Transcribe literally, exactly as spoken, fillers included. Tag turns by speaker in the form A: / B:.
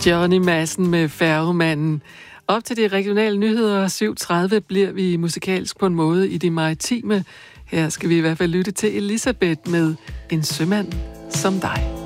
A: Johnny Madsen med Færgemanden. Op til de regionale nyheder syv tredive bliver vi musikalsk på en måde i de maritime. Her skal vi i hvert fald lytte til Elisabeth med En sømand som dig.